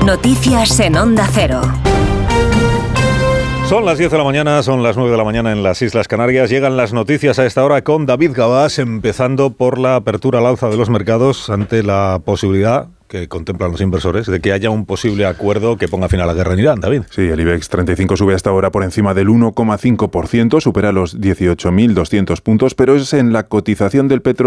Noticias en Onda Cero. Son las 10 de la mañana, son las 9 de la mañana en las Islas Canarias. Llegan las noticias a esta hora con David Gabás, empezando por la apertura al alza de los mercados ante la posibilidad que contemplan los inversores de que haya un posible acuerdo que ponga fin a la guerra en Irán. David. Sí, el IBEX 35 sube hasta ahora por encima del 1,5%, supera los 18.200 puntos, pero es en la cotización del petróleo